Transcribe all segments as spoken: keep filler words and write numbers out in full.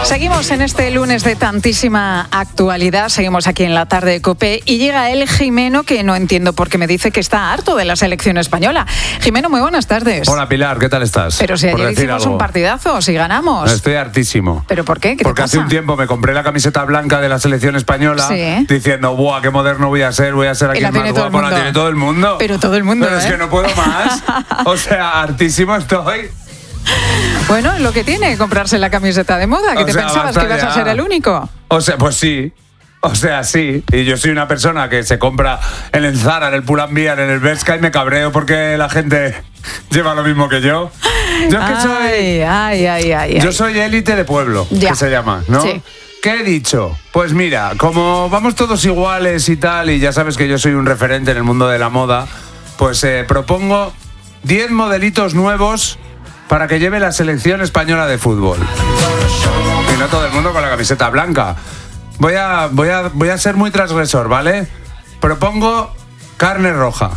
Seguimos en este lunes de tantísima actualidad, seguimos aquí en la tarde de COPE y llega el Jimeno, que no entiendo por qué me dice que está harto de la selección española. Jimeno, muy buenas tardes. Hola Pilar, ¿qué tal estás? Pero si por ayer hicimos algo. un partidazo, si ganamos. Estoy hartísimo. ¿Pero por qué? ¿Qué Porque te pasa? hace un tiempo me compré la camiseta blanca de la selección española, sí, diciendo, ¡buah, qué moderno voy a ser! Voy a ser aquí el más guapo, la tiene todo el mundo. Pero todo el mundo, Pero ¿eh? es que no puedo más. O sea, hartísimo estoy. Bueno, lo que tiene comprarse la camiseta de moda, que o te sea, pensabas que ibas ya. a ser el único. O sea, pues sí. O sea, sí. Y yo soy una persona que se compra en el Zara, en el Pull&Bear, en el Bershka y me cabreo porque la gente lleva lo mismo que yo. Yo es que ay, soy... Ay, ay, ay, Yo ay. soy élite de pueblo, ya. que se llama, ¿no? Sí. ¿Qué he dicho? Pues mira, como vamos todos iguales y tal, y ya sabes que yo soy un referente en el mundo de la moda, pues eh, propongo diez modelitos nuevos para que lleve la selección española de fútbol. Y no todo el mundo con la camiseta blanca. Voy a, voy a, voy a ser muy transgresor, ¿vale? Propongo carne roja.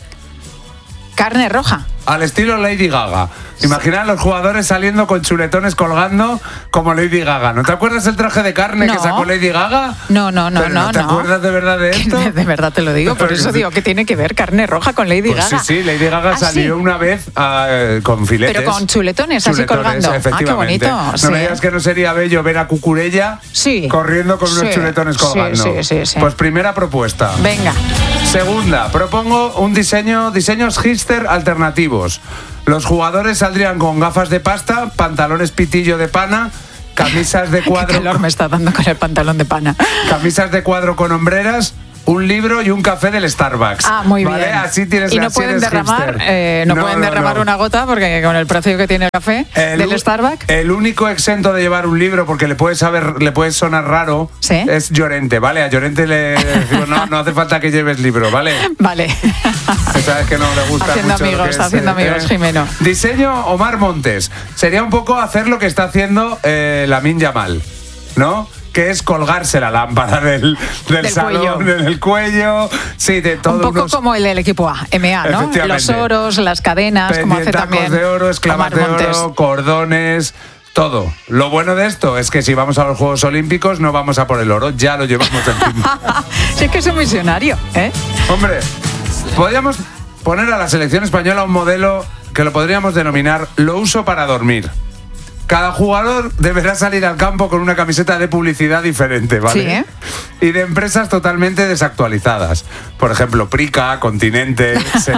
Carne roja. Al estilo Lady Gaga. Imagina a los jugadores saliendo con chuletones colgando como Lady Gaga. ¿No te acuerdas el traje de carne no. que sacó Lady Gaga? No, no, no, ¿Pero no. no te no. acuerdas de verdad de esto? De, de verdad te lo digo, por eso digo que tiene que ver carne roja con Lady pues Gaga. Sí, sí, Lady Gaga ¿Ah, salió sí? una vez uh, con filetes. Pero con chuletones, así chuletones, colgando. Efectivamente. Ah, qué bonito. No sí. me digas que no sería bello ver a Cucurella sí. corriendo con unos sí. chuletones colgando. Sí, sí, sí, sí. Pues primera propuesta. Venga. Segunda, propongo un diseño, diseños hipster alternativos. Los jugadores saldrían con gafas de pasta, pantalones pitillo de pana, camisas de cuadro... Qué calor me está dando con el pantalón de pana. Camisas de cuadro con hombreras, un libro y un café del Starbucks. Ah, muy ¿vale? bien. Así tienes y no así pueden derramar, eh, no, no pueden derramar no. una gota porque con el precio que tiene el café el, del Starbucks. El único exento de llevar un libro porque le puede saber, le puede sonar raro, ¿sí? Es Llorente, ¿vale? A Llorente le decimos, no, no hace falta que lleves libro, ¿vale? Vale. Sabes que no le gusta haciendo mucho amigos, lo que es, haciendo eh, amigos, Jimeno. Diseño Omar Montes. Sería un poco hacer lo que está haciendo eh, Lamine Yamal, ¿no? Que es colgarse la lámpara del, del, del salón, cuello. del cuello, sí, de todo. Un poco unos... como el del equipo A, M A, ¿no? Los oros, las cadenas, como hace también de oro, esclavas Omar de Montes. oro, cordones, todo. Lo bueno de esto es que si vamos a los Juegos Olímpicos no vamos a por el oro, ya lo llevamos encima. Sí, es que es un visionario, ¿eh? Hombre, podríamos poner a la selección española un modelo que lo podríamos denominar lo uso para dormir. Cada jugador deberá salir al campo con una camiseta de publicidad diferente, ¿vale? Sí, ¿eh? Y de empresas totalmente desactualizadas. Por ejemplo, Prica, Continente,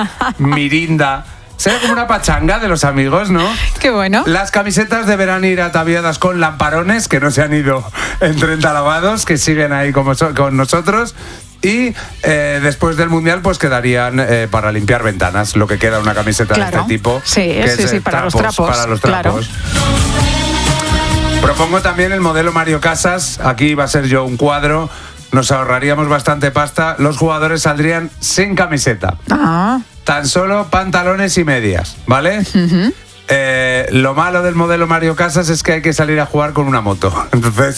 Mirinda. Será como una pachanga de los amigos, ¿no? Qué bueno. Las camisetas deberán ir ataviadas con lamparones que no se han ido en treinta lavados, que siguen ahí como so- con nosotros. Y eh, después del Mundial pues quedarían eh, para limpiar ventanas, lo que queda una camiseta claro. de este tipo. Sí, que sí, es, sí, eh, para trapos, los trapos. Para los trapos. Claro. Propongo también el modelo Mario Casas. Aquí va a ser yo un cuadro. Nos ahorraríamos bastante pasta. Los jugadores saldrían sin camiseta. Ah. Tan solo pantalones y medias, ¿vale? Uh-huh. Eh, lo malo del modelo Mario Casas es que hay que salir a jugar con una moto. Entonces,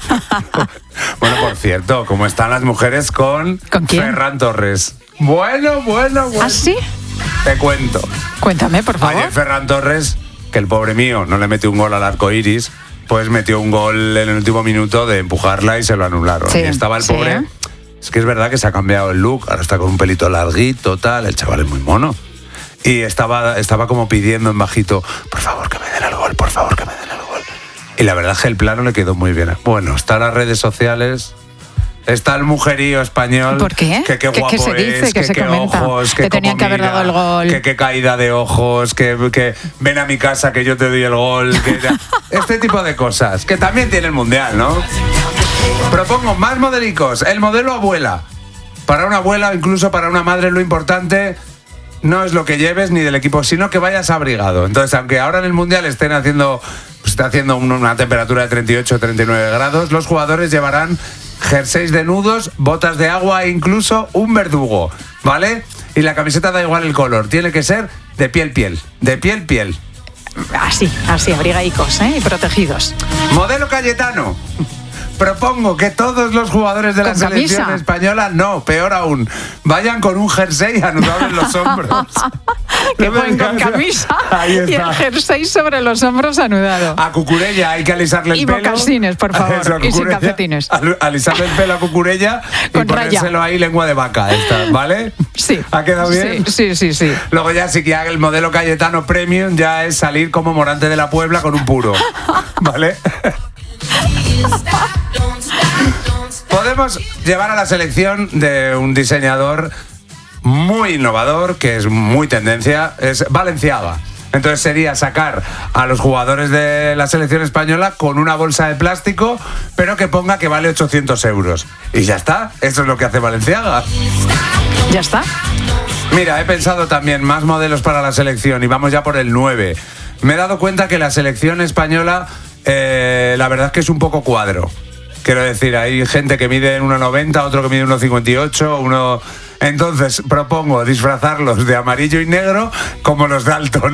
bueno, por cierto, ¿cómo están las mujeres con, ¿Con quién? Ferran Torres? Bueno, bueno, bueno. ¿Ah, sí? Te cuento. Cuéntame, por favor. Ayer Ferran Torres, que el pobre mío no le metió un gol al arco iris, pues metió un gol en el último minuto de empujarla y se lo anularon. Sí, y estaba el sí. pobre. Es que es verdad que se ha cambiado el look, ahora está con un pelito larguito, tal. El chaval es muy mono. Y estaba, estaba como pidiendo en bajito, por favor que me den el gol, por favor que me den el gol. Y la verdad es que el plano le quedó muy bien. Bueno, está en las redes sociales, está el mujerío español. ¿Por qué? Que qué guapo ¿Qué se dice? es, ¿Qué que se qué comenta? ojos, Que que tenían que haber mira, dado el gol. Que qué caída de ojos, que, que ven a mi casa que yo te doy el gol. Que ya, este tipo de cosas, que también tiene el Mundial, ¿no? Propongo más modelicos. El modelo abuela. Para una abuela o incluso para una madre lo importante no es lo que lleves ni del equipo, sino que vayas abrigado. Entonces, aunque ahora en el Mundial estén haciendo, pues está haciendo una temperatura de treinta y ocho, treinta y nueve grados, los jugadores llevarán jerseys de nudos, botas de agua e incluso un verdugo, ¿vale? Y la camiseta da igual el color, tiene que ser de piel piel, de piel piel. Así, así, abrigaicos, ¿eh? Y protegidos. Modelo Cayetano. propongo que todos los jugadores de la ¿Con selección camisa? española, no, peor aún, vayan con un jersey anudado en los hombros. Que No me ponen con digas- camisa Ahí y el está. jersey sobre los hombros anudado. A Cucurella hay que alisarle el Y pelo. mocasines, por favor, Eso, a y sin Cucurella, calcetines. al- Alisarle el pelo a Cucurella Con y ponérselo raya. ahí lengua de vaca, esta, ¿vale? Sí. ¿Ha quedado bien? Sí, sí, sí, sí. Luego ya sí que haga el modelo Cayetano Premium, ya es salir como Morante de la Puebla con un puro, ¿vale? Podemos llevar a la selección de un diseñador muy innovador, que es muy tendencia, es Balenciaga. Entonces sería sacar a los jugadores de la selección española con una bolsa de plástico, pero que ponga que vale ochocientos euros. Y ya está, eso es lo que hace Balenciaga. Ya está. Mira, he pensado también más modelos para la selección y vamos ya por el nueve. Me he dado cuenta que la selección española, eh, la verdad es que es un poco cuadro. Quiero decir, hay gente que mide en uno noventa, otro que mide uno cincuenta y ocho, uno... Entonces propongo disfrazarlos de amarillo y negro como los Dalton.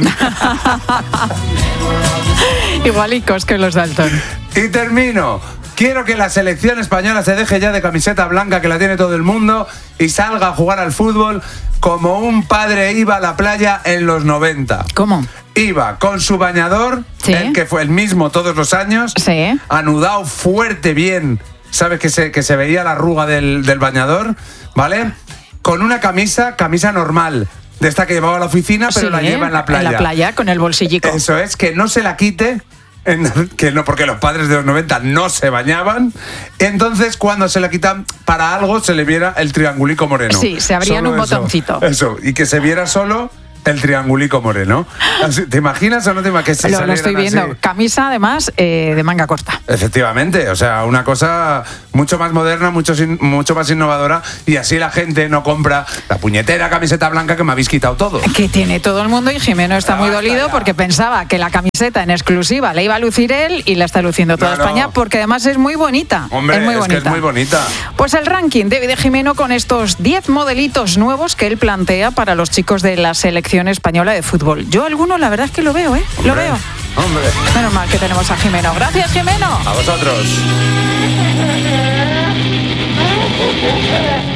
Igualicos que los Dalton. Y termino. Quiero que la selección española se deje ya de camiseta blanca, que la tiene todo el mundo, y salga a jugar al fútbol como un padre iba a la playa en los noventa. ¿Cómo? Iba con su bañador, Sí. el que fue el mismo todos los años, Sí. anudado fuerte bien, ¿sabes? Que se, que se veía la arruga del, del bañador, ¿vale? Con una camisa, camisa normal, de esta que llevaba a la oficina, pero Sí, la lleva en la playa. En la playa, con el bolsillico. Eso es, que no se la quite, en- que no, porque los padres de los noventa no se bañaban. Entonces, cuando se la quitan para algo, se le viera el triangulico moreno. Sí, se abrían Solo un eso, botoncito. Eso, y que se viera solo el triangulico moreno. Así, ¿te imaginas o no te imaginas? Que se lo, lo estoy salieran viendo. así? Camisa, además, eh, de manga corta. Efectivamente, o sea, una cosa mucho más moderna, mucho, sin- mucho más innovadora, y así la gente no compra la puñetera camiseta blanca que me habéis quitado todo. Que tiene todo el mundo y Jimeno está Ya muy basta dolido ya. porque pensaba que la camiseta en exclusiva la iba a lucir él y la está luciendo toda No, no. España porque además es muy bonita. Hombre, es muy es bonita. que es muy bonita. Pues el ranking de David Jimeno con estos diez modelitos nuevos que él plantea para los chicos de la selección española de fútbol. Yo alguno la verdad es que lo veo, ¿eh? Lo Hombre, veo. Hombre, Menos mal que tenemos a Jimeno. Gracias, Jimeno. a vosotros.